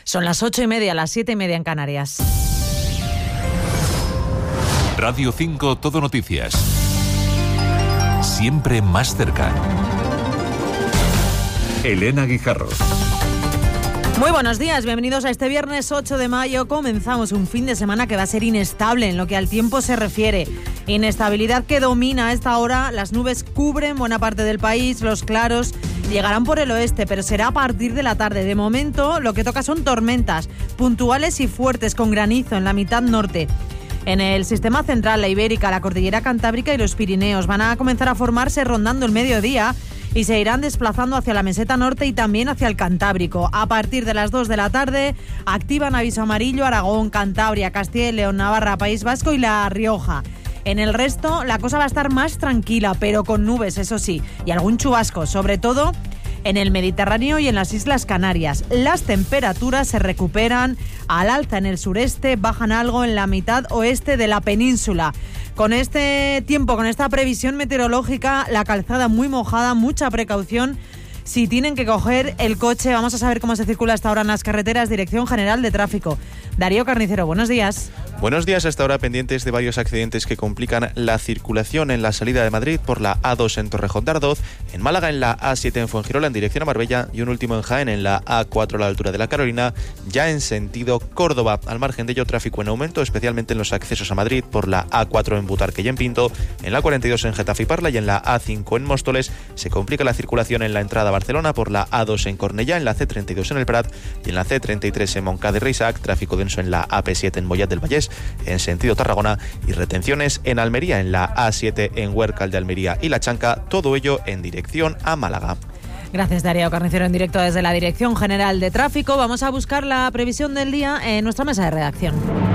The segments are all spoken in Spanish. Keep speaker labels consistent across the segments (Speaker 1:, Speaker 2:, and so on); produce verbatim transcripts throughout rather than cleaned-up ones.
Speaker 1: Son las ocho y media, las siete y media en Canarias.
Speaker 2: Radio cinco Todo Noticias. Siempre más cerca. Elena Guijarro.
Speaker 1: Muy buenos días, bienvenidos a este viernes ocho de mayo. Comenzamos un fin de semana que va a ser inestable en lo que al tiempo se refiere. Inestabilidad que domina a esta hora. Las nubes cubren buena parte del país, los claros llegarán por el oeste, pero será a partir de la tarde. De momento, lo que toca son tormentas puntuales y fuertes con granizo en la mitad norte. En el sistema central, la Ibérica, la Cordillera Cantábrica y los Pirineos van a comenzar a formarse rondando el mediodía y se irán desplazando hacia la meseta norte y también hacia el Cantábrico. A partir de las dos de la tarde, activan aviso amarillo Aragón, Cantabria, Castilla y León, Navarra, País Vasco y La Rioja. En el resto, la cosa va a estar más tranquila, pero con nubes, eso sí, y algún chubasco, sobre todo en el Mediterráneo y en las Islas Canarias. Las temperaturas se recuperan al alza en el sureste, bajan algo en la mitad oeste de la península. Con este tiempo, con esta previsión meteorológica, la calzada muy mojada, mucha precaución si tienen que coger el coche. Vamos a saber cómo se circula hasta ahora en las carreteras. Dirección General de Tráfico. Darío Carnicero, buenos días.
Speaker 3: Buenos días, hasta ahora pendientes de varios accidentes que complican la circulación en la salida de Madrid por la A dos en Torrejón de Ardoz, en Málaga en la A siete en Fuengirola en dirección a Marbella y un último en Jaén en la A cuatro a la altura de la Carolina, ya en sentido Córdoba. Al margen de ello, tráfico en aumento, especialmente en los accesos a Madrid por la A cuatro en Butarque y en Pinto, en la cuarenta y dos en Getafe y Parla y en la A cinco en Móstoles. Se complica la circulación en la entrada a Barcelona por la A dos en Cornellá, en la C treinta y dos en El Prat y en la C treinta y tres en Montcada y Reixac. Tráfico denso en la A P siete en Mollet del Vallés en sentido Tarragona y retenciones en Almería en la A siete en Huércal de Almería y La Chanca, todo ello en dirección a Málaga.
Speaker 1: Gracias, Darío Carnicero, en directo desde la Dirección General de Tráfico. Vamos a buscar la previsión del día en nuestra mesa de redacción.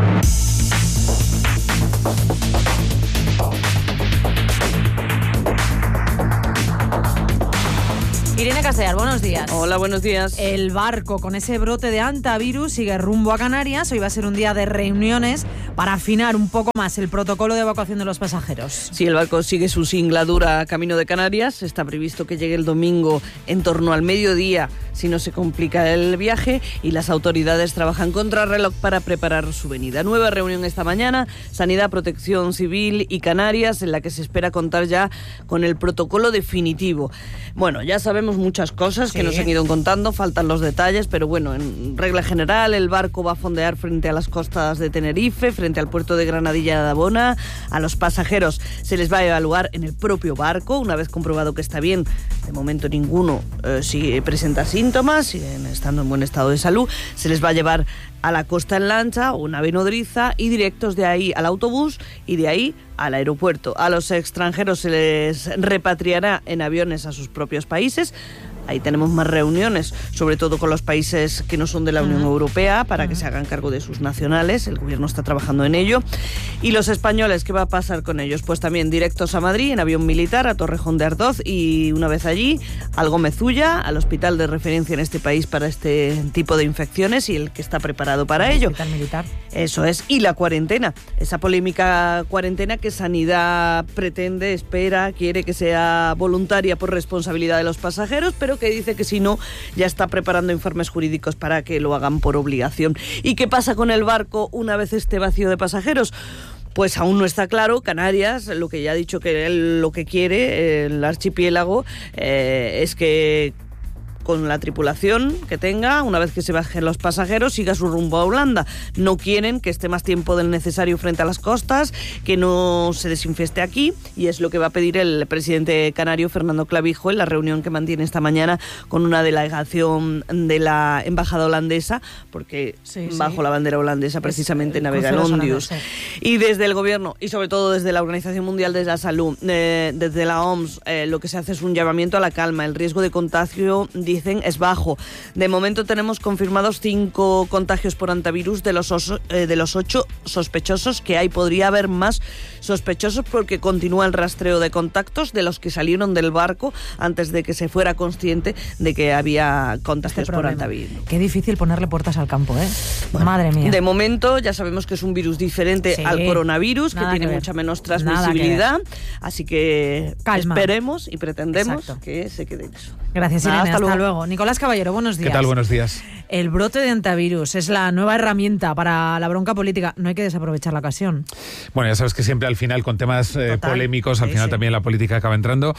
Speaker 1: Irene Castellar, buenos días.
Speaker 4: Hola, buenos días.
Speaker 1: El barco con ese brote de hantavirus sigue rumbo a Canarias. Hoy va a ser un día de reuniones para afinar un poco más el protocolo de evacuación de los pasajeros.
Speaker 4: Sí, el barco sigue su singladura camino de Canarias. Está previsto que llegue el domingo en torno al mediodía, si no se complica el viaje, y las autoridades trabajan contra reloj para preparar su venida. Nueva reunión esta mañana, Sanidad, Protección Civil y Canarias, en la que se espera contar ya con el protocolo definitivo. Bueno, ya sabemos muchas cosas sí. que nos han ido contando, faltan los detalles, pero bueno, en regla general el barco va a fondear frente a las costas de Tenerife, frente al puerto de Granadilla de Abona. A los pasajeros se les va a evaluar en el propio barco, una vez comprobado que está bien. De momento ninguno eh, si presenta síntomas, siguen estando en buen estado de salud. Se les va a llevar a la costa en lancha o una nave nodriza y directos de ahí al autobús y de ahí al aeropuerto. A los extranjeros se les repatriará en aviones a sus propios países. Ahí tenemos más reuniones, sobre todo con los países que no son de la Unión Europea, para que se hagan cargo de sus nacionales. El gobierno está trabajando en ello. Y los españoles, ¿qué va a pasar con ellos? Pues también directos a Madrid, en avión militar, a Torrejón de Ardoz y una vez allí, al Gómez Ulla, al hospital de referencia en este país para este tipo de infecciones y el que está preparado para ello.
Speaker 1: Hospital militar.
Speaker 4: Eso es. Y la cuarentena, esa polémica cuarentena que Sanidad pretende, espera, quiere que sea voluntaria por responsabilidad de los pasajeros, pero que dice que si no, ya está preparando informes jurídicos para que lo hagan por obligación. ¿Y qué pasa con el barco una vez esté vacío de pasajeros? Pues aún no está claro. Canarias, lo que ya ha dicho que él lo que quiere, el archipiélago, eh, es que con la tripulación que tenga, una vez que se bajen los pasajeros, siga su rumbo a Holanda. No quieren que esté más tiempo del necesario frente a las costas, que no se desinfeste aquí, y es lo que va a pedir el presidente canario Fernando Clavijo en la reunión que mantiene esta mañana con una delegación de la embajada holandesa, porque sí, bajo sí. la bandera holandesa precisamente es, navega el Ondius. Sí. Y desde el gobierno, y sobre todo desde la Organización Mundial de la Salud, eh, desde la O M S, eh, lo que se hace es un llamamiento a la calma. El riesgo de contagio, dicen, es bajo. De momento tenemos confirmados cinco contagios por hantavirus de los, oso, eh, de los ocho sospechosos que hay. Podría haber más sospechosos porque continúa el rastreo de contactos de los que salieron del barco antes de que se fuera consciente de que había contagios este por hantavirus.
Speaker 1: Qué difícil ponerle puertas al campo, ¿eh? Bueno, madre mía.
Speaker 4: De momento ya sabemos que es un virus diferente sí, al coronavirus, que tiene que mucha menos transmisibilidad, que así que calma. Esperemos y pretendemos Exacto. que se quede eso.
Speaker 1: Gracias, Irene. Hasta, hasta luego. luego. Nicolás Caballero, buenos días.
Speaker 5: ¿Qué tal? Buenos días.
Speaker 1: El brote de antivirus es la nueva herramienta para la bronca política. No hay que desaprovechar la ocasión.
Speaker 5: Bueno, ya sabes que siempre al final con temas eh, polémicos, al sí, final sí. también la política acaba entrando.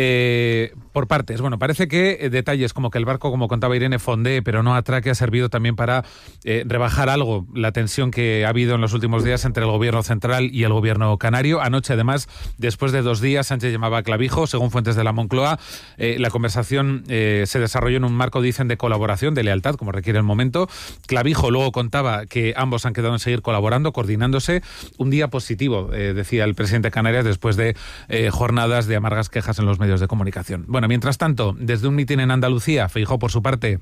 Speaker 5: Eh, por partes, bueno, parece que eh, detalles como que el barco, como contaba Irene, fondee, pero no atraque, ha servido también para eh, rebajar algo la tensión que ha habido en los últimos días entre el gobierno central y el gobierno canario. Anoche, además, después de dos días, Sánchez llamaba a Clavijo, según fuentes de la Moncloa. Eh, la conversación eh, se desarrolló en un marco, dicen, de colaboración, de lealtad, como requiere el momento. Clavijo luego contaba que ambos han quedado en seguir colaborando, coordinándose. Un día positivo, eh, decía el presidente de Canarias, después de eh, jornadas de amargas quejas en los medios de comunicación. Bueno, mientras tanto, desde un mitin en Andalucía, Feijóo, por su parte,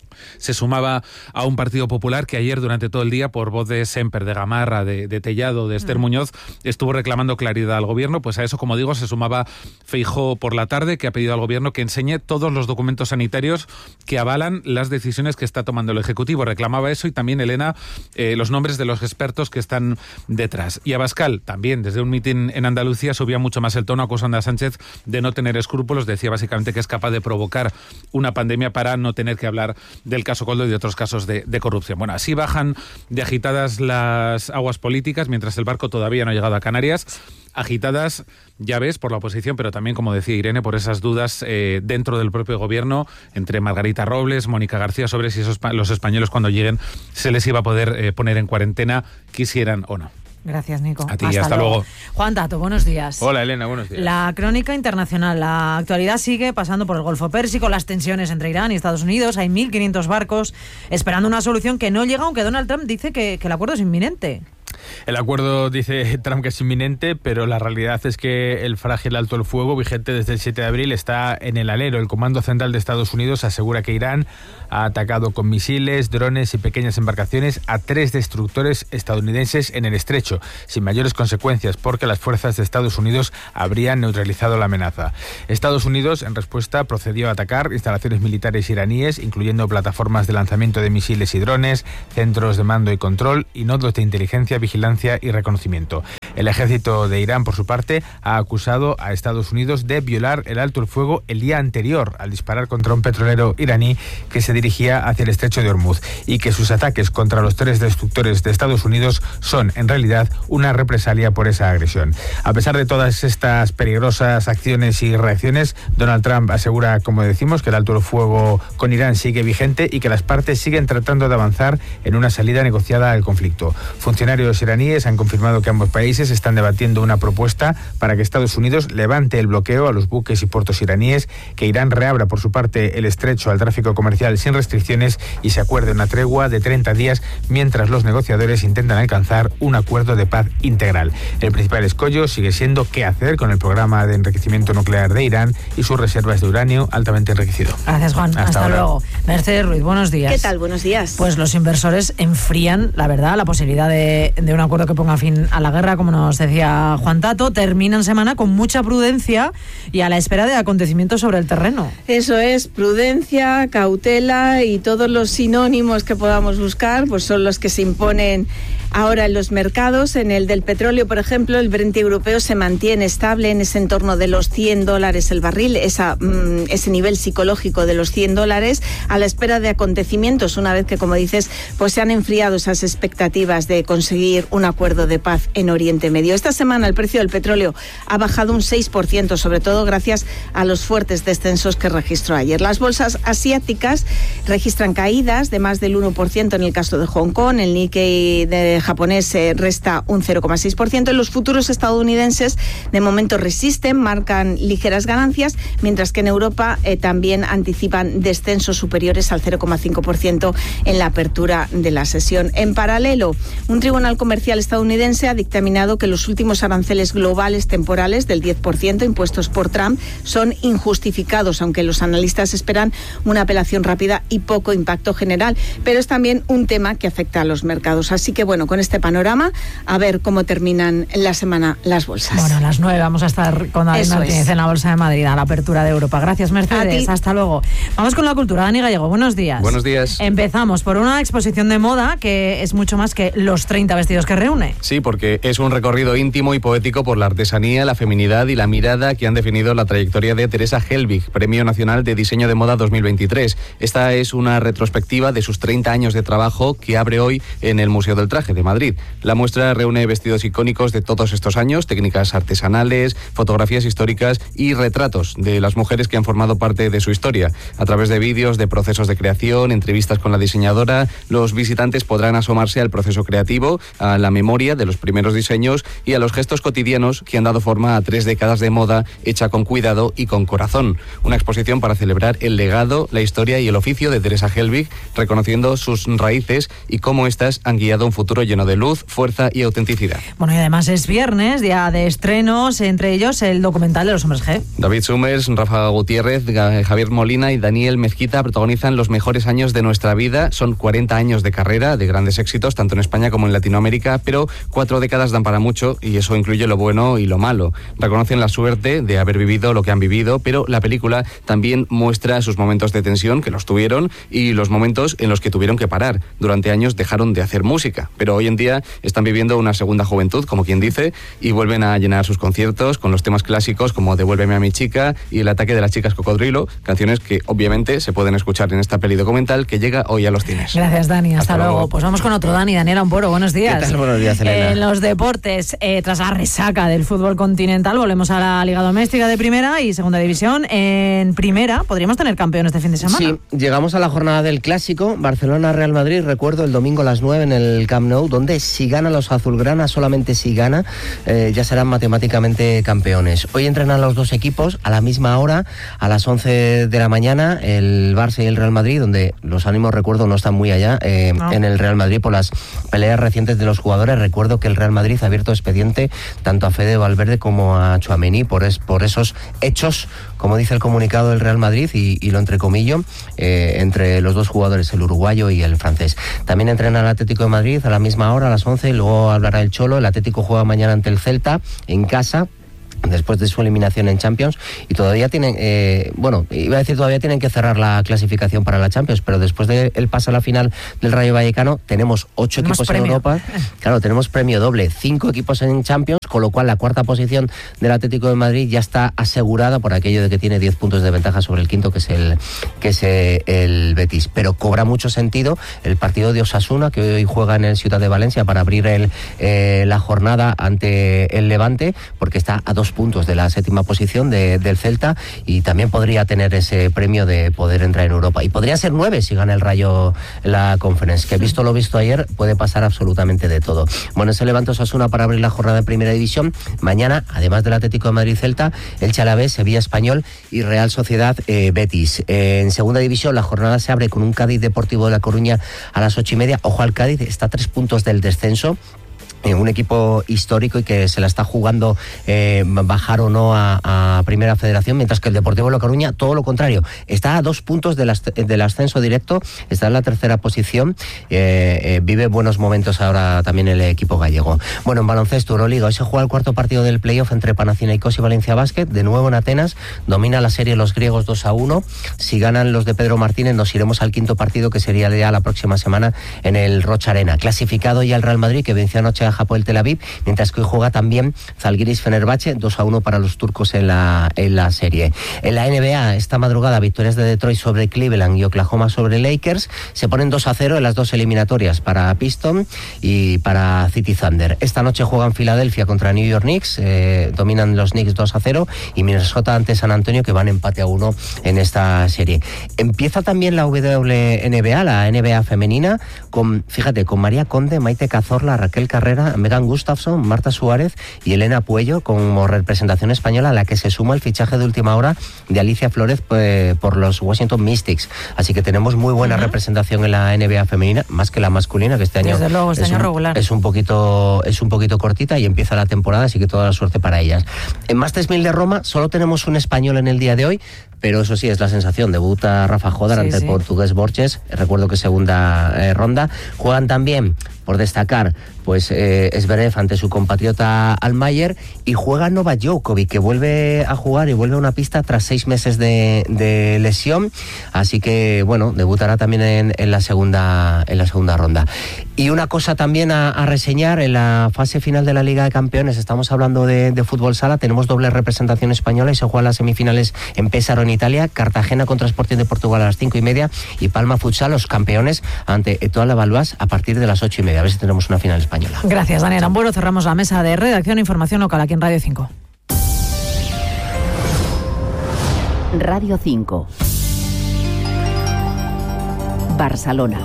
Speaker 5: se sumaba a un Partido Popular que ayer durante todo el día, por voz de Semper, de Gamarra, de, de Tellado, de Esther mm. Muñoz, estuvo reclamando claridad al gobierno. Pues a eso, como digo, se sumaba Feijóo por la tarde, que ha pedido al gobierno que enseñe todos los documentos sanitarios que avalan las decisiones que está tomando el Ejecutivo. Reclamaba eso y también, Elena, eh, los nombres de los expertos que están detrás. Y Abascal, también, desde un mitin en Andalucía, subía mucho más el tono, acusando a Sánchez de no tener escrúpulos. Decía básicamente que es capaz de provocar una pandemia para no tener que hablar del caso Coldo y de otros casos de, de corrupción. Bueno, así bajan de agitadas las aguas políticas, mientras el barco todavía no ha llegado a Canarias. Agitadas, ya ves, por la oposición, pero también, como decía Irene, por esas dudas eh, dentro del propio gobierno, entre Margarita Robles, Mónica García, sobre si esos, los españoles cuando lleguen se les iba a poder eh, poner en cuarentena, quisieran o no.
Speaker 1: Gracias, Nico.
Speaker 5: A ti, hasta, hasta luego. luego.
Speaker 1: Juan Tato, buenos días.
Speaker 6: Hola, Elena, buenos días.
Speaker 1: La crónica internacional, la actualidad sigue pasando por el Golfo Pérsico, las tensiones entre Irán y Estados Unidos, hay mil quinientos barcos esperando una solución que no llega, aunque Donald Trump dice que, que el acuerdo es inminente.
Speaker 6: El acuerdo, dice Trump, que es inminente, pero la realidad es que el frágil alto el fuego, vigente desde el siete de abril, está en el alero. El Comando Central de Estados Unidos asegura que Irán ha atacado con misiles, drones y pequeñas embarcaciones a tres destructores estadounidenses en el estrecho, sin mayores consecuencias, porque las fuerzas de Estados Unidos habrían neutralizado la amenaza. Estados Unidos, en respuesta, procedió a atacar instalaciones militares iraníes, incluyendo plataformas de lanzamiento de misiles y drones, centros de mando y control y nodos de inteligencia, vigilancia y reconocimiento. El ejército de Irán, por su parte, ha acusado a Estados Unidos de violar el alto el fuego el día anterior al disparar contra un petrolero iraní que se dirigía hacia el estrecho de Hormuz, y que sus ataques contra los tres destructores de Estados Unidos son, en realidad, una represalia por esa agresión. A pesar de todas estas peligrosas acciones y reacciones, Donald Trump asegura, como decimos, que el alto el fuego con Irán sigue vigente y que las partes siguen tratando de avanzar en una salida negociada al conflicto. Funcionarios iraníes han confirmado que ambos países están debatiendo una propuesta para que Estados Unidos levante el bloqueo a los buques y puertos iraníes, que Irán reabra por su parte el estrecho al tráfico comercial sin restricciones y se acuerde una tregua de treinta días mientras los negociadores intentan alcanzar un acuerdo de paz integral. El principal escollo sigue siendo qué hacer con el programa de enriquecimiento nuclear de Irán y sus reservas de uranio altamente enriquecido.
Speaker 1: Gracias, Juan. Hasta, Hasta luego. Mercedes Ruiz, buenos días.
Speaker 7: ¿Qué tal? Buenos días.
Speaker 1: Pues los inversores enfrían, la verdad, la posibilidad de, de un acuerdo que ponga fin a la guerra, como nos decía Juan Tato. Terminan semana con mucha prudencia y a la espera de acontecimientos sobre el terreno.
Speaker 7: Eso es, prudencia, cautela y todos los sinónimos que podamos buscar, pues son los que se imponen ahora en los mercados. En el del petróleo, por ejemplo, el Brent europeo se mantiene estable en ese entorno de los cien dólares el barril, esa, mm, ese nivel psicológico de los cien dólares, a la espera de acontecimientos, una vez que, como dices, pues se han enfriado esas expectativas de conseguir un acuerdo de paz en Oriente Medio. Esta semana el precio del petróleo ha bajado un seis por ciento, sobre todo gracias a los fuertes descensos que registró ayer. Las bolsas asiáticas registran caídas de más del uno por ciento en el caso de Hong Kong, el Nikkei de japonés eh, resta un cero coma seis por ciento. Los futuros estadounidenses de momento resisten, marcan ligeras ganancias, mientras que en Europa eh, también anticipan descensos superiores al cero coma cinco por ciento en la apertura de la sesión. En paralelo, un tribunal comercial estadounidense ha dictaminado que los últimos aranceles globales temporales del diez por ciento impuestos por Trump son injustificados, aunque los analistas esperan una apelación rápida y poco impacto general. Pero es también un tema que afecta a los mercados. Así que, bueno, con este panorama, a ver cómo terminan la semana las bolsas.
Speaker 1: Bueno, a las nueve vamos a estar con David
Speaker 7: Eso
Speaker 1: Martínez
Speaker 7: es.
Speaker 1: en la Bolsa de Madrid, a la apertura de Europa. Gracias, Mercedes. Hasta luego. Vamos con la cultura. Dani Gallego, buenos días.
Speaker 8: Buenos días.
Speaker 1: Empezamos por una exposición de moda que es mucho más que los treinta vestidos que reúne.
Speaker 8: Sí, porque es un recorrido íntimo y poético por la artesanía, la feminidad y la mirada que han definido la trayectoria de Teresa Helbig, Premio Nacional de Diseño de Moda dos mil veintitrés. Esta es una retrospectiva de sus treinta años de trabajo que abre hoy en el Museo del Traje de Madrid. La muestra reúne vestidos icónicos de todos estos años, técnicas artesanales, fotografías históricas y retratos de las mujeres que han formado parte de su historia. A través de vídeos de procesos de creación, entrevistas con la diseñadora, los visitantes podrán asomarse al proceso creativo, a la memoria de los primeros diseños y a los gestos cotidianos que han dado forma a tres décadas de moda hecha con cuidado y con corazón. Una exposición para celebrar el legado, la historia y el oficio de Teresa Helbig, reconociendo sus raíces y cómo éstas han guiado un futuro lleno de luz, fuerza y autenticidad.
Speaker 1: Bueno, y además es viernes, día de estrenos, entre ellos el documental de los hombres G.
Speaker 8: David Summers, Rafa Gutiérrez, Javier Molina y Daniel Mezquita protagonizan los mejores años de nuestra vida. Son cuarenta años de carrera, de grandes éxitos, tanto en España como en Latinoamérica, pero cuatro décadas dan para mucho y eso incluye lo bueno y lo malo. Reconocen la suerte de haber vivido lo que han vivido, pero la película también muestra sus momentos de tensión, que los tuvieron, y los momentos en los que tuvieron que parar. Durante años dejaron de hacer música, pero hoy en día están viviendo una segunda juventud, como quien dice, y vuelven a llenar sus conciertos con los temas clásicos como Devuélveme a mi chica y El ataque de las chicas cocodrilo, canciones que obviamente se pueden escuchar en esta peli documental que llega hoy a los cines.
Speaker 1: Gracias, Dani. Hasta, Hasta luego. luego. Pues vamos con otro Dani, Daniel Amporo. Buenos días.
Speaker 9: ¿Qué tal? Buenos días, Elena.
Speaker 1: En los deportes, eh, tras la resaca del fútbol continental, volvemos a la Liga Doméstica de Primera y Segunda División. En Primera, ¿podríamos tener campeón este fin de semana?
Speaker 9: Sí, llegamos a la jornada del Clásico, Barcelona-Real Madrid, recuerdo, el domingo a las nueve en el Camp Nou, donde si gana los azulgrana, solamente si gana, eh, ya serán matemáticamente campeones. Hoy entrenan los dos equipos a la misma hora, a las once de la mañana, el Barça y el Real Madrid, donde los ánimos, recuerdo, no están muy allá, eh, no. en el Real Madrid por las peleas recientes de los jugadores. Recuerdo que el Real Madrid ha abierto expediente tanto a Fede Valverde como a Tchouaméni por, es, por esos hechos, como dice el comunicado del Real Madrid, y, y lo entrecomillo, eh, entre los dos jugadores, el uruguayo y el francés. También entrena el Atlético de Madrid a la misma hora, a las once, y luego hablará el Cholo. El Atlético juega mañana ante el Celta, en casa, después de su eliminación en Champions, y todavía tienen, eh, bueno, iba a decir todavía tienen que cerrar la clasificación para la Champions, pero después del pase a la final del Rayo Vallecano, tenemos ocho tenemos equipos premio. en Europa, claro, tenemos premio doble, cinco equipos en Champions, con lo cual la cuarta posición del Atlético de Madrid ya está asegurada por aquello de que tiene diez puntos de ventaja sobre el quinto, que es el, que es el Betis, pero cobra mucho sentido el partido de Osasuna, que hoy juega en el Ciudad de Valencia para abrir el, eh, la jornada ante el Levante, porque está a dos puntos de la séptima posición de, del Celta, y también podría tener ese premio de poder entrar en Europa, y podría ser nueve si gana el Rayo la Conference, que visto lo visto ayer puede pasar absolutamente de todo. Bueno, ese Levante Osasuna para abrir la jornada de Primera División. Mañana, además del Atlético de Madrid Celta, el Alavés, Sevilla Español y Real Sociedad eh, Betis. Eh, en Segunda División la jornada se abre con un Cádiz Deportivo de La Coruña a las ocho y media. Ojo al Cádiz, está a tres puntos del descenso. Eh, un equipo histórico y que se la está jugando eh, bajar o no a, a Primera Federación, mientras que el Deportivo de La Coruña, todo lo contrario, está a dos puntos del, as- del ascenso directo, está en la tercera posición, eh, eh, vive buenos momentos ahora también el equipo gallego. Bueno, en baloncesto, Euroliga, hoy se juega el cuarto partido del playoff entre Panathinaikos y Valencia Basket, de nuevo en Atenas, domina la serie los griegos dos a uno, si ganan los de Pedro Martínez nos iremos al quinto partido, que sería ya la próxima semana en el Rocha Arena. Clasificado ya el Real Madrid, que venció anoche a Japón el Tel Aviv, mientras que hoy juega también Zalgiris Fenerbahce, dos a uno para los turcos en la, en la serie. En la N B A, esta madrugada, victorias de Detroit sobre Cleveland y Oklahoma sobre Lakers, se ponen dos a cero en las dos eliminatorias para Pistons y para City Thunder. Esta noche juegan Filadelfia contra New York Knicks, eh, dominan los Knicks dos a cero, y Minnesota ante San Antonio, que van empate a uno en esta serie. Empieza también la W N B A, la N B A femenina, con, fíjate, con María Conde, Maite Cazorla, Raquel Carrera, Megan Gustafson, Marta Suárez y Elena Puello como representación española, a la que se suma el fichaje de última hora de Alicia Flores pues, por los Washington Mystics. Así que tenemos muy buena uh-huh. representación en la N B A femenina, más que la masculina, que este año,
Speaker 1: Desde luego, este
Speaker 9: es,
Speaker 1: año
Speaker 9: un,
Speaker 1: regular.
Speaker 9: es un poquito es un poquito cortita y empieza la temporada, así que toda la suerte para ellas. En Masters mil de Roma solo tenemos un español en el día de hoy, pero eso sí, es la sensación. Debuta Rafa Jodar sí, ante sí. el portugués Borges, recuerdo que segunda eh, ronda. Juegan también, por destacar, pues eh, Zverev ante su compatriota Altmaier, y juega Novak Djokovic, que vuelve a jugar y vuelve a una pista tras seis meses de, de lesión, así que bueno, debutará también en, en la segunda en la segunda ronda. Y una cosa también a, a reseñar, en la fase final de la Liga de Campeones, estamos hablando de, de fútbol sala, tenemos doble representación española y se juegan las semifinales en Pésaro, en Italia, Cartagena contra Sporting de Portugal a las cinco y media, y Palma Futsal, los campeones, ante Etoile Valois a partir de las ocho y media. A ver si tenemos una final española.
Speaker 1: Gracias, Daniel Ambuero. Cerramos la mesa de redacción e información local aquí en Radio cinco.
Speaker 10: Radio cinco. Barcelona.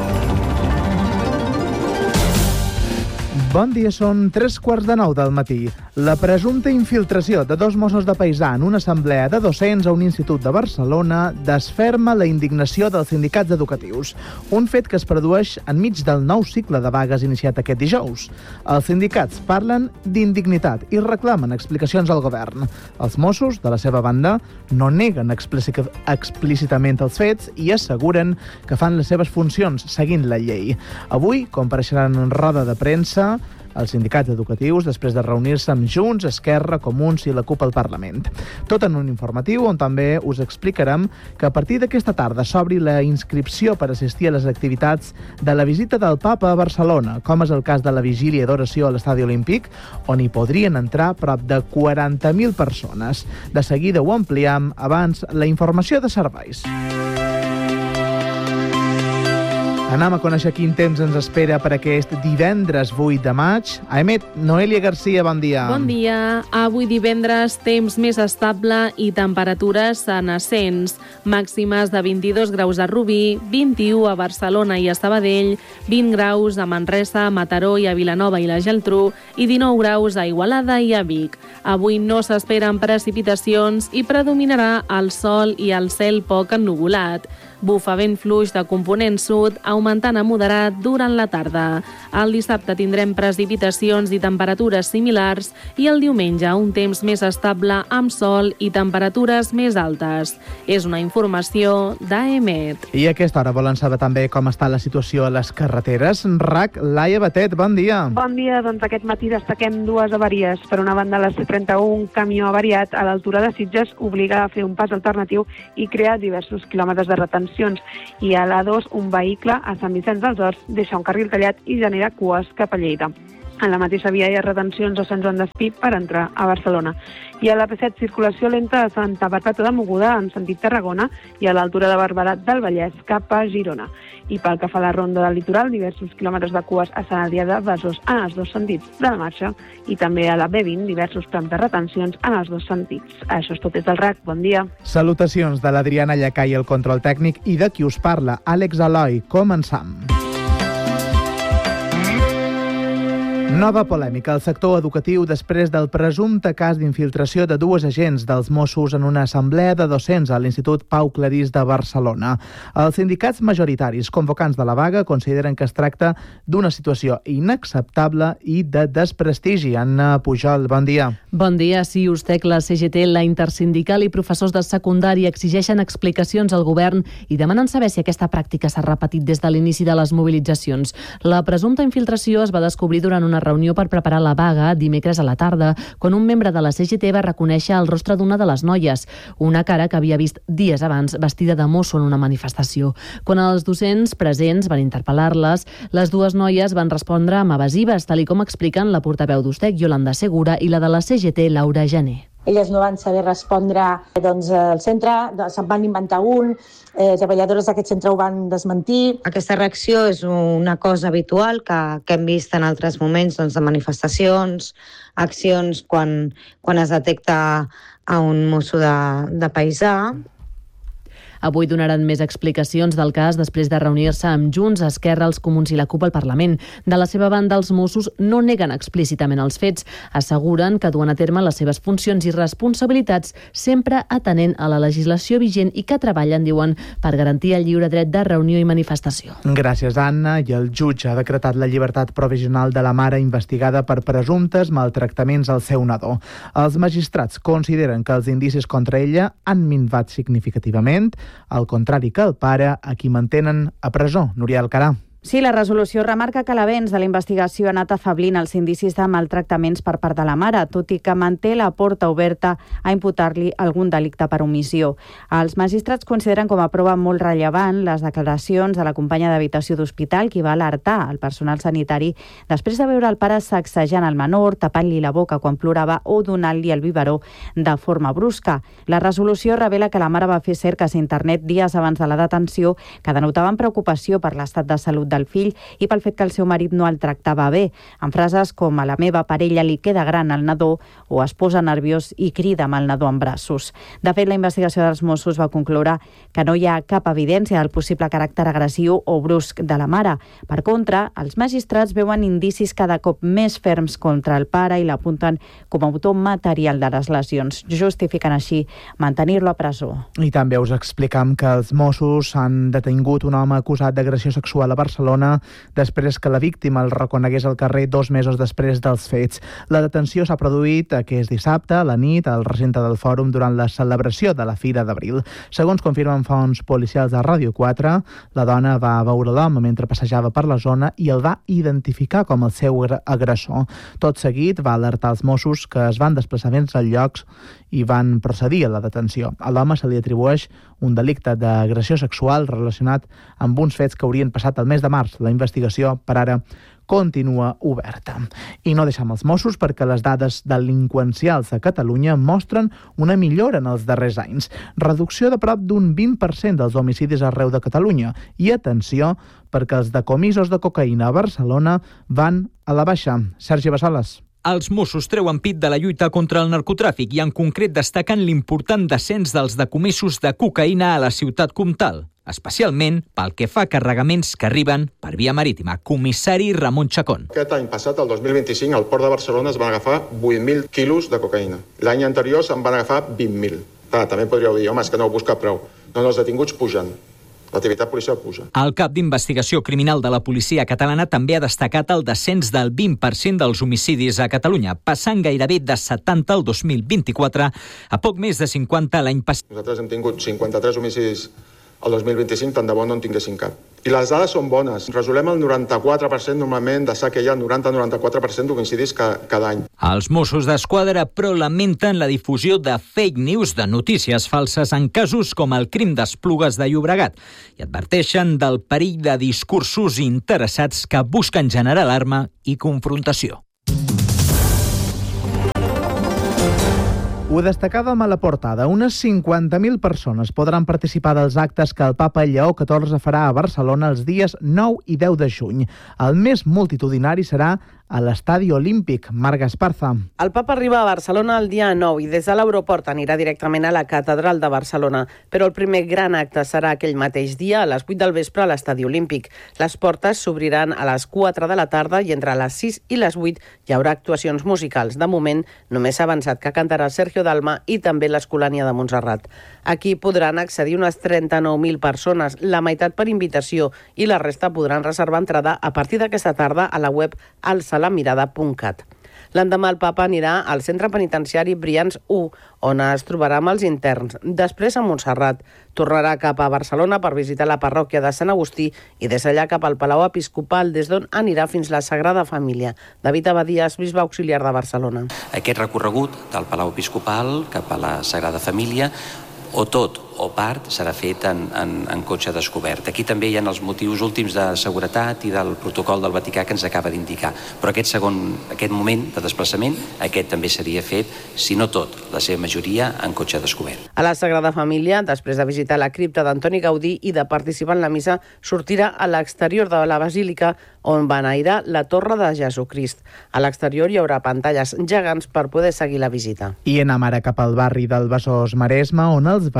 Speaker 11: Bon dia, són tres quarts de nou del matí. La presumpta infiltració de dos Mossos de Paisà en una assemblea de docents a un institut de Barcelona desferma la indignació dels sindicats educatius. Un fet que es produeix enmig del nou cicle de vagues iniciat aquest dijous. Els sindicats parlen d'indignitat i reclamen explicacions al govern. Els Mossos, de la seva banda, no neguen explícitament els fets i asseguren que fan les seves funcions seguint la llei. Avui compareixeran en roda de premsa els sindicats educatius després de reunir-se amb Junts, Esquerra, Comuns i la CUP al Parlament. Tot en un informatiu on també us explicarem que a partir d'aquesta tarda s'obri la inscripció per assistir a les activitats de la visita del Papa a Barcelona, com és el cas de la vigília d'oració a l'Estadi Olímpic, on hi podrien entrar prop de quaranta mil persones. De seguida ho ampliem, abans la informació de serveis. Anem a conèixer quin temps ens espera per aquest divendres vuit de maig. A emet, Noelia Garcia, bon dia.
Speaker 12: Bon dia. Avui divendres, temps més estable i temperatures en ascens. Màximes de vint-i-dos graus a Rubí, vint-i-u a Barcelona i a Sabadell, vint graus a Manresa, Mataró i a Vilanova i la Geltrú i dinou graus a Igualada i a Vic. Avui no s'esperen precipitacions i predominarà el sol i el cel poc ennuvolat. Bufa vent fluix de component sud, augmentant a moderat durant la tarda. El dissabte tindrem precipitacions i temperatures similars i el diumenge un temps més estable amb sol i temperatures més altes. És una informació d'Aemet.
Speaker 11: I a aquesta hora volen saber també com està la situació a les carreteres. R A C, Laia Batet, bon dia.
Speaker 13: Bon dia, doncs aquest matí destaquem dues avaries. Per una banda, la C trenta-u, un camió avariat a l'altura de Sitges obliga a fer un pas alternatiu i crea diversos quilòmetres de retenció. I a l'A dos, un vehicle a Sant Vicenç dels Horts deixa un carril tallat i genera cues cap a Lleida. En la mateixa via hi ha retencions a Sant Joan d'Espí per entrar a Barcelona. I a la P set, circulació lenta a Santa Perpètua de Mogoda en sentit Tarragona i a l'altura de Barberà del Vallès cap a Girona. I pel que fa a la ronda del litoral, diversos quilòmetres de cues a Sant Adrià de Besòs en els dos sentits de la marxa i també a la B vint, diversos trams de retencions en els dos sentits. Això és tot des del R A C. Bon dia.
Speaker 11: Salutacions de l'Adriana Llacai, el control tècnic, i de qui us parla, Àlex Eloi. Començam. Nova polèmica al sector educatiu després del presumpte cas d'infiltració de dues agents dels Mossos en una assemblea de docents a l'Institut Pau Clarís de Barcelona. Els sindicats majoritaris convocants de la vaga consideren que es tracta d'una situació inacceptable i de desprestigi. Anna Pujol, bon dia.
Speaker 14: Bon dia. Sí, Ustec, la C G T, la Intersindical i professors de secundària exigeixen explicacions al govern i demanen saber si aquesta pràctica s'ha repetit des de l'inici de les mobilitzacions. La presumpta infiltració es va descobrir durant una reunió per preparar la vaga dimecres a la tarda, quan un membre de la C G T va reconèixer el rostre d'una de les noies, una cara que havia vist dies abans vestida de mosso en una manifestació. Quan els docents presents van interpel·lar-les, les dues noies van respondre amb evasives, tal i com expliquen la portaveu d'Ustec, Yolanda Segura, i la de la C G T, Laura Jané.
Speaker 15: Elles no van saber respondre doncs, al centre, se'n van inventar un, eh, treballadores d'aquest centre ho van desmentir.
Speaker 16: Aquesta reacció és una cosa habitual que, que hem vist en altres moments doncs, de manifestacions, accions, quan, quan es detecta a un mosso de, de paisà.
Speaker 14: Avui donaran més explicacions del cas després de reunir-se amb Junts, Esquerra, els Comuns i la CUP al Parlament. De la seva banda, els Mossos no neguen explícitament els fets. Asseguren que duen a terme les seves funcions i responsabilitats sempre atenent a la legislació vigent i que treballen, diuen, per garantir el lliure dret de reunió i manifestació.
Speaker 11: Gràcies, Anna. I el jutge ha decretat la llibertat provisional de la mare investigada per presumptes maltractaments al seu nadó. Els magistrats consideren que els indicis contra ella han minvat significativament, al contrari que el pare, a qui mantenen a presó. Núria Alcarà.
Speaker 17: Sí, la resolució remarca que l'avenç de la investigació ha anat afablint els indicis de maltractaments per part de la mare, tot i que manté la porta oberta a imputar-li algun delicte per omissió. Els magistrats consideren com a prova molt rellevant les declaracions de la companya d'habitació d'hospital, qui va alertar el personal sanitari després de veure el pare sacsejant el menor, tapant-li la boca quan plorava o donant-li el biberó de forma brusca. La resolució revela que la mare va fer cerques a internet dies abans de la detenció que denotaven preocupació per l'estat de salut del fill i pel fet que el seu marit no el tractava bé, amb frases com a la meva parella li queda gran el nadó o es posa nerviós i crida amb el nadó en braços. De fet, la investigació dels Mossos va concloure que no hi ha cap evidència del possible caràcter agressiu o brusc de la mare. Per contra, els magistrats veuen indicis cada cop més ferms contra el pare i l'apunten com a autor material de les lesions. Justifiquen així mantenir-lo a presó.
Speaker 11: I també us explicam que els Mossos han detingut un home acusat d'agressió sexual a Barcelona després que la víctima el reconegués al carrer dos mesos després dels fets. La detenció s'ha produït aquest dissabte a la nit al recinte del Fòrum durant la celebració de la Fira d'Abril. Segons confirmen fonts policials de Ràdio quatre, la dona va veure l'home mentre passejava per la zona i el va identificar com el seu agressor. Tot seguit va alertar els Mossos que es van desplaçar fins al lloc i van procedir a la detenció. A l'home se li atribueix un delicte d'agressió sexual relacionat amb uns fets que haurien passat el mes de març. La investigació, per ara, continua oberta. I no deixem els Mossos perquè les dades delinqüencials a Catalunya mostren una millora en els darrers anys. Reducció de prop d'un vint per cent dels homicidis arreu de Catalunya. I atenció, perquè els decomisos de cocaïna a Barcelona van a la baixa. Sergi Bassoles.
Speaker 18: Els Mossos treuen pit de la lluita contra el narcotràfic i en concret destaquen l'important descens dels decomisos de cocaïna a la ciutat comtal, especialment pel que fa a carregaments que arriben per via marítima. Comissari Ramon Chacón.
Speaker 19: Aquest any passat, el dos mil vint-i-cinc, al port de Barcelona es van agafar vuit mil quilos de cocaïna. L'any anterior se'n van agafar vint mil. Clar, també podríeu dir, home, és que no heu buscat prou. No, no, els detinguts pugen. L'activitat policial puja.
Speaker 18: El cap d'investigació criminal de la policia catalana també ha destacat el descens del vint per cent dels homicidis a Catalunya, passant gairebé de setanta el dos mil vint-i-quatre a poc més de cinquanta l'any passat.
Speaker 19: Nosaltres hem tingut cinquanta-tres homicidis el dos mil vint-i-cinc, tant de bo no en tinguessin cap. I les dades són bones. Resolem el noranta-quatre per cent normalment de sac que hi ha el noranta a noranta-quatre per cent d'homicidis cada any.
Speaker 18: Els Mossos d'Esquadra però lamenten la difusió de fake news, de notícies falses en casos com el crim d'Esplugues de Llobregat i adverteixen del perill de discursos interessats que busquen generar alarma i confrontació.
Speaker 11: Ho destacàvem a la portada. Unes cinquanta mil persones podran participar dels actes que el papa Lleó catorze farà a Barcelona els dies nou i deu de juny. El més multitudinari serà a l'Estadi Olímpic. Marc Esparza.
Speaker 4: El papa arriba a Barcelona el dia nou i des de l'aeroport anirà directament a la catedral de Barcelona, però el primer gran acte serà aquell mateix dia a les vuit del vespre a l'Estadi Olímpic. Les portes s'obriran a les quatre de la tarda i entre les sis i les vuit hi haurà actuacions musicals. De moment, només s'ha avançat que cantarà Sergio Dalma i també l'Escolania de Montserrat. Aquí podran accedir unes trenta-nou mil persones, la meitat per invitació i la resta podran reservar entrada a partir d'aquesta tarda a la web alçalamirada punt cat. L'endemà el papa anirà al centre penitenciari Brians u, on es trobarà amb els interns. Després a Montserrat. Tornarà cap a Barcelona per visitar la parròquia de Sant Agustí i des d'allà cap al Palau Episcopal, des d'on anirà fins la Sagrada Família. David Abadías, bisbe auxiliar de Barcelona.
Speaker 20: Aquest recorregut del Palau Episcopal cap a la Sagrada Família, o tot o part, serà fet en, en, en cotxe descobert. Aquí també hi ha els motius últims de seguretat i del protocol del Vaticà que ens acaba d'indicar. Però aquest segon, aquest moment de desplaçament, aquest també seria fet, si no tot, la seva majoria, en cotxe descobert.
Speaker 4: A la Sagrada Família, després de visitar la cripta d'Antoni Gaudí i de participar en la missa, sortirà a l'exterior de la Basílica, on beneirà la Torre de Jesucrist. A l'exterior hi haurà pantalles gegants per poder seguir la visita.
Speaker 11: I anem ara cap al barri del Besòs Maresme, on els veïns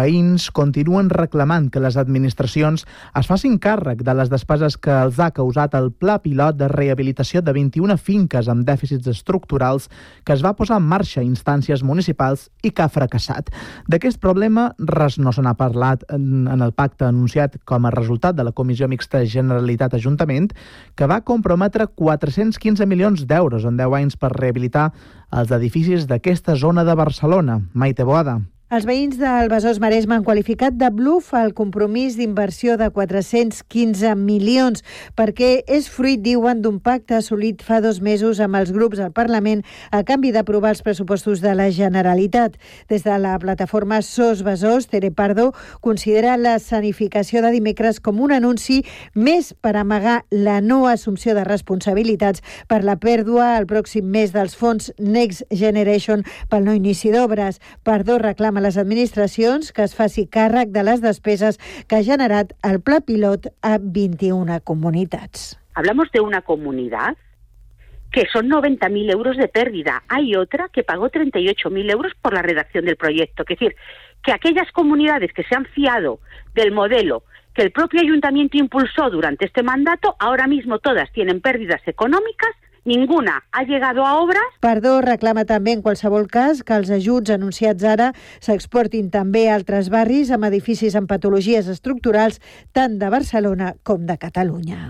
Speaker 11: veïns continuen reclamant que les administracions es facin càrrec de les despeses que els ha causat el pla pilot de rehabilitació de vint-i-una finques amb dèficits estructurals que es va posar en marxa a instàncies municipals i que ha fracassat. D'aquest problema res no se n'ha parlat en, en el pacte anunciat com a resultat de la Comissió Mixta Generalitat-Ajuntament, que va comprometre quatre-cents quinze milions d'euros en deu anys per rehabilitar els edificis d'aquesta zona de Barcelona. Maite Boada.
Speaker 21: Els veïns del Besòs Maresme han qualificat de bluf el compromís d'inversió de quatre-cents quinze milions perquè és fruit, diuen, d'un pacte assolit fa dos mesos amb els grups al Parlament a canvi d'aprovar els pressupostos de la Generalitat. Des de la plataforma SOS Besòs, Tere Pardo considera la escenificació de dimecres com un anunci més per amagar la no assumpció de responsabilitats per la pèrdua el pròxim mes dels fons Next Generation pel no inici d'obres. Pardo reclama a les administracions que es faci càrrec de les despeses que ha generat el pla pilot a vint-i-una comunitats.
Speaker 22: Hablamos de una comunidad que son noventa mil euros de pérdida. Hay otra que pagó treinta y ocho mil euros por la redacción del proyecto. Es decir, que aquellas comunidades que se han fiado del modelo que el propio ayuntamiento impulsó durante este mandato, ahora mismo todas tienen pérdidas económicas. Ninguna ha llegado a obras.
Speaker 21: Pardo reclama també, en qualsevol cas, que els ajuts anunciats ara s'exportin també a altres barris amb edificis amb patologies estructurals tant de Barcelona com de Catalunya.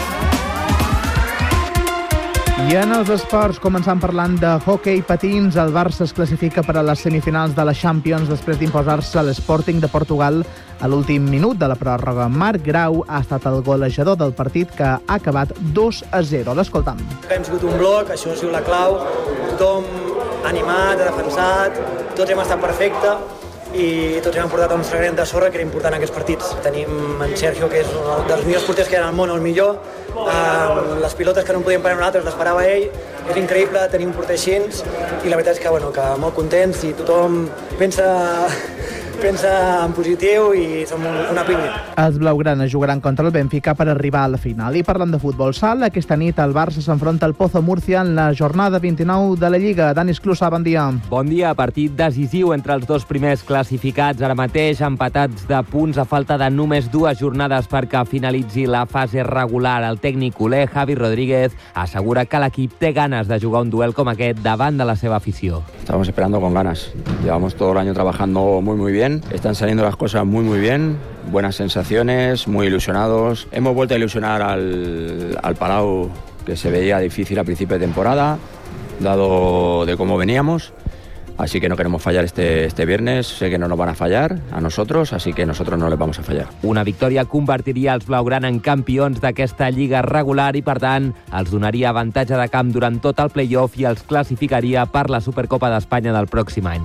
Speaker 11: I en els esports, començant parlant de hoquei patins, el Barça es classifica per a les semifinals de la Champions després d'imposar-se a l'Sporting de Portugal a l'últim minut de la pròrroga. Marc Grau ha estat el golejador del partit, que ha acabat dos a zero. L'escoltam.
Speaker 23: Hem sigut un bloc, això ha sigut la clau, tothom animat, defensat, tots hem estat perfecte i tots hem portat un granet de sorra que era important en aquests partits. Tenim en Sergio, que és un dels millors porters que hi ha al món, el millor. Uh, les pilotes que no en podíem parar nosaltres les parava ell. És increïble tenir un porter així i la veritat és que, bueno, que molt contents i tothom pensa, pensa en positiu i som una pinya.
Speaker 11: Els blaugranes jugaran contra el Benfica per arribar a la final. I parlant de futbol sala, aquesta nit el Barça s'enfronta al Pozo Murcia en la jornada vint-i-nou de la Lliga. Dani Esclusa, bon dia.
Speaker 24: Bon dia. Partit decisiu entre els dos primers classificats, ara mateix empatats de punts a falta de només dues jornades perquè finalitzi la fase regular. El tècnic culé, Javi Rodríguez, assegura que l'equip té ganes de jugar un duel com aquest davant de la seva afició.
Speaker 25: Estamos esperando con ganas. Llevamos todo el año trabajando muy muy bien. Están saliendo las cosas muy muy bien. Buenas sensaciones, muy ilusionados. Hemos vuelto a ilusionar al, al Palau, que se veía difícil a principio de temporada, dado de cómo veníamos. Así que no queremos fallar este, este viernes. Sé que no nos van a fallar a nosotros, así que nosotros no les vamos a fallar.
Speaker 24: Una victòria convertiria els blaugrana en campions d'aquesta lliga regular i, per tant, els donaria avantatge de camp durant tot el play-off i els classificaria per la Supercopa d'Espanya del pròxim any.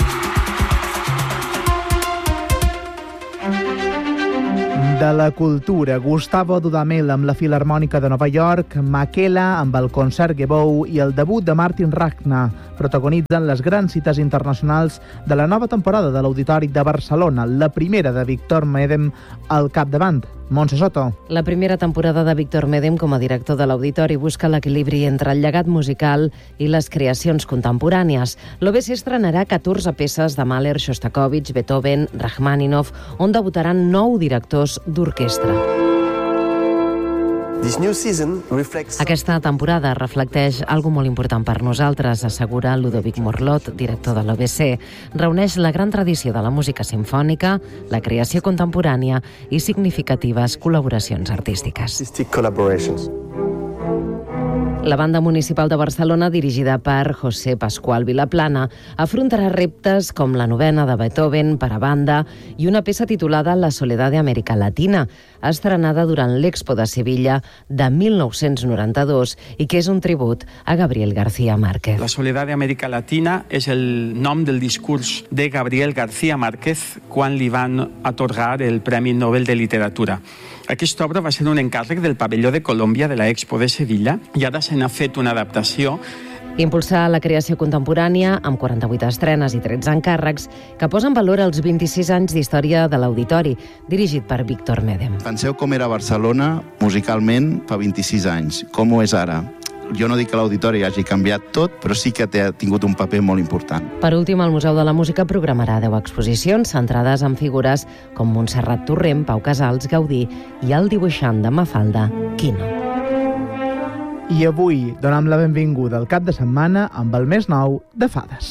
Speaker 11: De la cultura, Gustavo Dudamel amb la Filharmònica de Nova York, Makela amb el concert Gebou i el debut de Martin Rachna protagonitzen les grans cites internacionals de la nova temporada de l'Auditori de Barcelona, la primera de Víctor Medem al capdavant. Montse Soto.
Speaker 26: La primera temporada de Víctor Medem com a director de l'Auditori busca l'equilibri entre el llegat musical i les creacions contemporànies. L'O B C estrenarà catorze peces de Mahler, Shostakovich, Beethoven, Rachmaninoff, on debutaran nou directors d'orquestra. Aquesta temporada reflecteix algo molt important per nosaltres, assegura Ludovic Morlot, director de l'O B C. Reuneix la gran tradició de la música simfònica, la creació contemporània i significatives col·laboracions artístiques. La Banda Municipal de Barcelona, dirigida per José Pascual Vilaplana, afrontarà reptes com la novena de Beethoven per a banda i una peça titulada La Soledad de América Latina, estrenada durant l'Expo de Sevilla de mil nou-cents noranta-dos i que és un tribut a Gabriel García Márquez.
Speaker 27: La Soledad de América Latina és el nom del discurs de Gabriel García Márquez quan li van atorgar el Premi Nobel de Literatura. Aquesta obra va ser un encàrrec del pavelló de Colòmbia de la Expo de Sevilla i ara se n'ha fet una adaptació.
Speaker 26: Impulsar la creació contemporània amb quaranta-vuit estrenes i tretze encàrrecs que posen valor als vint-i-sis anys d'història de l'Auditori, dirigit per Víctor Medem.
Speaker 28: Penseu com era Barcelona musicalment fa vint-i-sis anys, com ho és ara.
Speaker 2: jo no dic que l'auditori hagi canviat tot, però sí que ha tingut un paper molt important.
Speaker 26: Per últim, el Museu de la Música programarà deu exposicions centrades en figures com Montserrat Torrent, Pau Casals, Gaudí i el dibuixant de Mafalda, Quino.
Speaker 11: I avui donem la benvinguda al cap de setmana amb el més nou de Fades.